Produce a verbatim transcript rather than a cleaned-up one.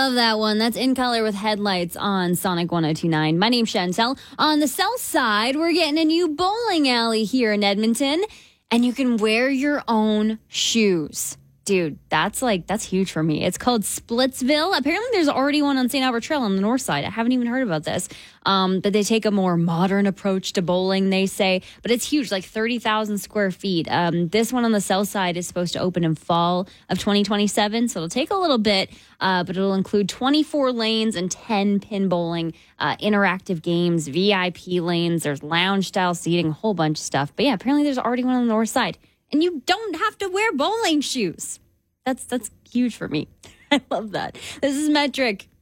love that one. That's In Color with Headlights on Sonic one oh two point nine. My name's Chantel. On the south side, we're getting a new bowling alley here in Edmonton, and you can wear your own shoes. Dude, that's like, that's huge for me. It's called Splitsville. Apparently there's already one on Saint Albert Trail on the north side. I haven't even heard about this. Um, but they take a more modern approach to bowling, they say. But it's huge, like thirty thousand square feet. Um, this one on the south side is supposed to open in fall of twenty twenty-seven. So it'll take a little bit, uh, but it'll include twenty-four lanes and ten pin bowling, uh, interactive games, V I P lanes. There's lounge-style seating, a whole bunch of stuff. But yeah, apparently there's already one on the north side. And you don't have to wear bowling shoes. That's that's huge for me. I love that. This is Metric.